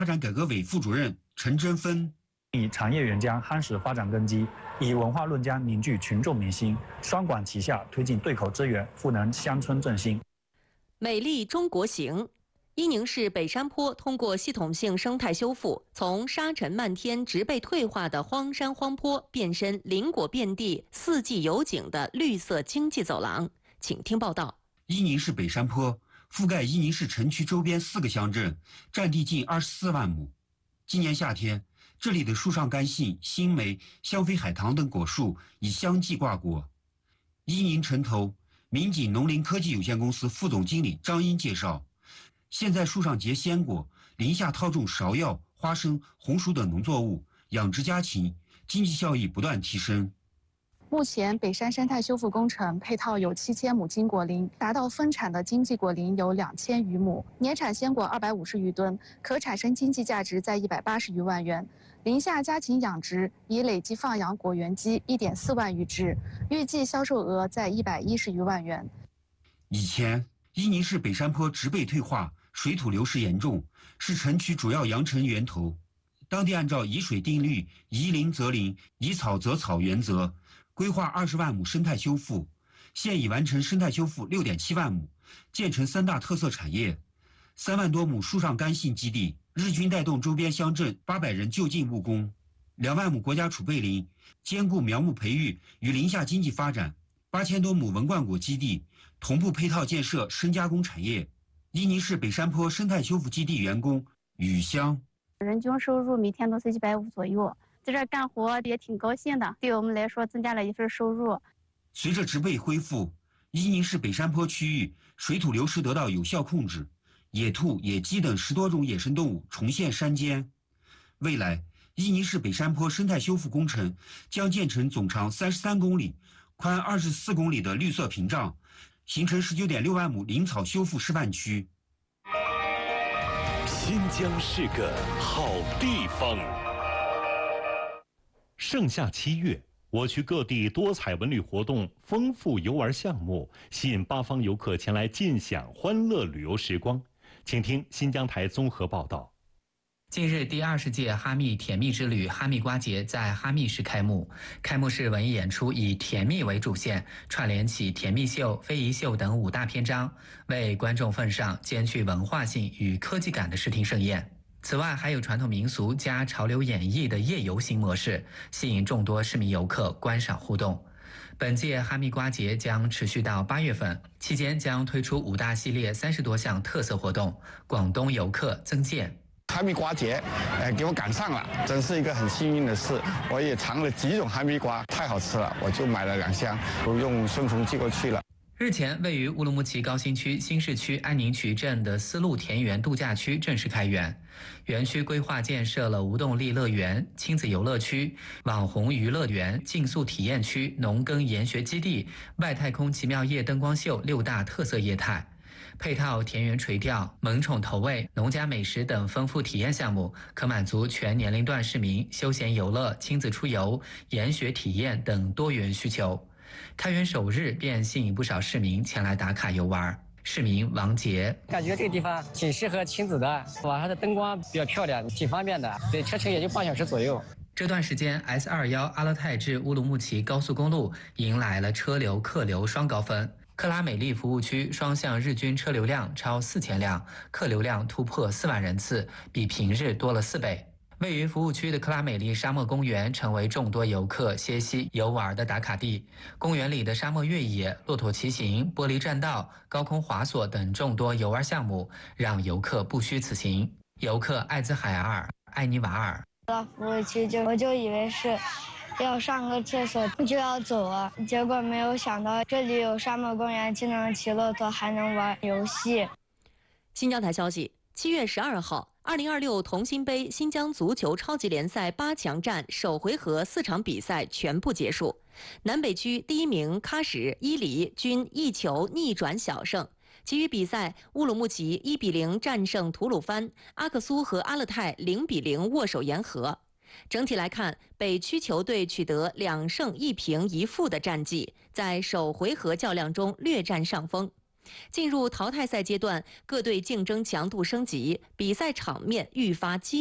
发展改革委副主任陈真芬。 以产业援疆夯实发展根基，以文化论疆凝聚群众民心，双管齐下推进对口支援，赋能乡村振兴。 美丽中国行。伊宁市北山坡通过系统性生态修复，从沙尘漫天、植被退化的荒山荒坡，变身林果遍地、四季有景的绿色经济走廊。请听报道。 伊宁市北山坡覆盖伊宁市城区周边4个乡镇，占地近24万亩。今年夏天，这里的树上甘杏、新梅、香妃海棠等果树已相继挂果。伊宁城投民警农林科技有限公司副总经理张英介绍，现在树上结鲜果，林下套种芍药、花生、红薯等农作物，养殖家禽，经济效益不断提升。 目前北山生态修复工程配套有7000亩金果林，达到分产的经济果林有2000余亩，年产鲜果250余吨，可产生经济价值在180余万元。林下家禽养殖已累计放养果园鸡1.4万余只，预计销售额在110余万元。 以前，伊宁市北山坡植被退化、水土流失严重，是城区主要扬尘源头。当地按照以水定律、宜林则林、以草则草原则，规划20万亩生态修复，现已完成生态修复6.7万亩，建成3大特色产业，3万多亩树上甘杏基地，日均带动周边乡镇800人就近务工，2万亩国家储备林，兼顾苗木培育与林下经济发展，8000多亩文冠果基地，同步配套建设深加工产业。伊宁市北山坡生态修复基地员工雨香， 人均收入每天都是150左右，在这儿干活也挺高兴的，对我们来说增加了一份收入。 随着植被恢复，伊宁市北山坡区域水土流失得到有效控制，野兔、野鸡等10多种野生动物重现山间。未来，伊宁市北山坡生态修复工程将建成总长33公里、宽24公里的绿色屏障，形成19.6万亩林草修复示范区。 新疆是个好地方。盛夏7月，我区各地多彩文旅活动、丰富游玩项目，吸引8方游客前来尽享欢乐旅游时光。请听新疆台综合报道。 近日，第20届哈密甜蜜之旅哈密瓜节在哈密市开幕。开幕式文艺演出以甜蜜为主线，串联起甜蜜秀、非遗秀等5大篇章，为观众奉上兼具文化性与科技感的视听盛宴。此外，还有传统民俗加潮流演绎的夜游新模式，吸引众多市民游客观赏互动。本届哈密瓜节将持续到8月份，期间将推出5大系列30多项特色活动，广东游客增见。 哈密瓜节，给我赶上了，真是一个很幸运的事。我也尝了几种哈密瓜，太好吃了，我就买了2箱，都用顺丰寄过去了。 日前，位于乌鲁木齐高新区新市区安宁渠镇的丝路田园度假区正式开园。园区规划建设了无动力乐园、亲子游乐区、网红娱乐园、竞速体验区、农耕研学基地、外太空奇妙夜灯光秀6大特色业态。配套田园垂钓、萌宠投喂、农家美食等丰富体验项目，可满足全年龄段市民休闲游乐、亲子出游、研学体验等多元需求。开园首日便吸引不少市民前来打卡游玩。市民王杰感觉这个地方挺适合亲子的，晚上的灯光比较漂亮，挺方便的，对，车程也就半小时左右。 这段时间 S21阿勒泰至乌鲁木齐高速公路迎来了车流客流双高峰。克拉美丽服务区双向日均车流量超4000辆，客流量突破4万人次，比平日多了4倍。位于服务区的克拉美丽沙漠公园成为众多游客歇息游玩的打卡地。公园里的沙漠越野、骆驼骑行、玻璃栈道、高空滑索等众多游玩项目，让游客不虚此行。游客艾兹海尔、艾尼瓦尔到服务区我就以为是要上个厕所就要走了，结果没有想到这里有沙漠公园，既能骑骆驼还能玩游戏。 新疆台消息，7月12号，2026同心杯新疆足球超级联赛8强战首回合4场比赛全部结束，南北区第1名喀什、伊犁均1球逆转小胜。其余比赛，乌鲁木齐1-0战胜吐鲁番，阿克苏和阿勒泰0-0握手言和。整体来看，北区球队取得2胜1平1负的战绩，在首回合较量中略占上风。 进入淘汰赛阶段，各队竞争强度升级，比赛场面愈发激